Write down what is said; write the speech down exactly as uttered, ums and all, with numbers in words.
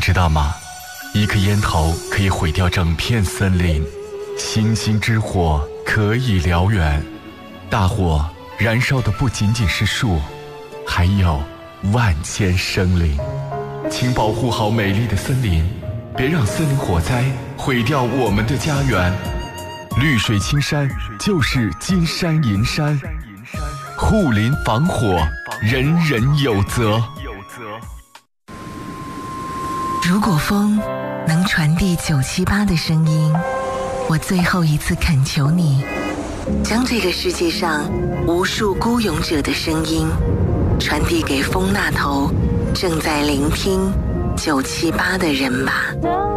知道吗？一颗烟头可以毁掉整片森林，星星之火可以燎原。大火燃烧的不仅仅是树，还有万千生灵。请保护好美丽的森林，别让森林火灾毁掉我们的家园。绿水青山就是金山银山，护林防火，人人有责。 如果风能传递九七八的声音，我最后一次恳求你，将这个世界上无数孤勇者的声音传递给风那头正在聆听九七八的人吧。